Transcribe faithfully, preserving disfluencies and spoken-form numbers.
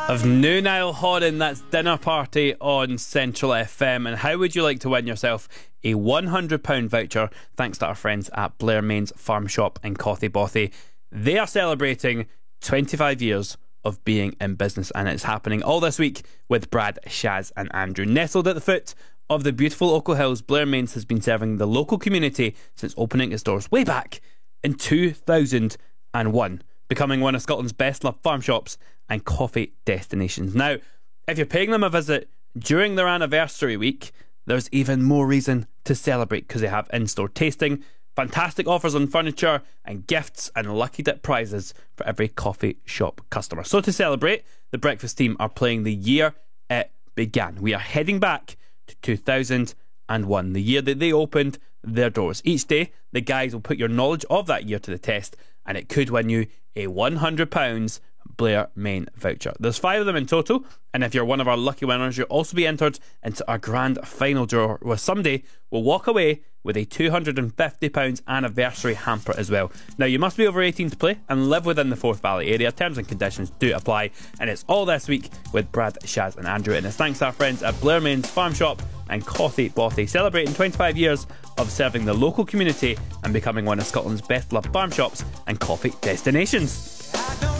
Of new Niall Horan, that's Dinner Party on Central F M. And how would you like to win yourself a one hundred pound voucher thanks to our friends at Blair Main's Farm Shop and Coffee Bothy? They are celebrating twenty-five years of being in business, and it's happening all this week with Brad, Shaz and Andrew. Nestled at the foot of the beautiful Ochil Hills, Blair Main's has been serving the local community since opening its doors way back in two thousand one, becoming one of Scotland's best loved farm shops and coffee destinations. Now, if you're paying them a visit during their anniversary week, there's even more reason to celebrate because they have in-store tasting, fantastic offers on furniture and gifts, and lucky dip prizes for every coffee shop customer. So to celebrate, the breakfast team are playing the year it began. We are heading back to two thousand one, the year that they opened their doors. Each day, the guys will put your knowledge of that year to the test, and it could win you a one hundred pounds Blair Main voucher. There's five of them in total, and if you're one of our lucky winners, you'll also be entered into our grand final draw where somebody will walk away with a two hundred fifty pounds anniversary hamper as well. Now, you must be over eighteen to play and live within the Forth Valley area. Terms and conditions do apply, and it's all this week with Brad, Shaz and Andrew, and it's thanks to our friends at Blair Main's Farm Shop and Coffee Bothy, celebrating twenty-five years of serving the local community and becoming one of Scotland's best loved farm shops and coffee destinations.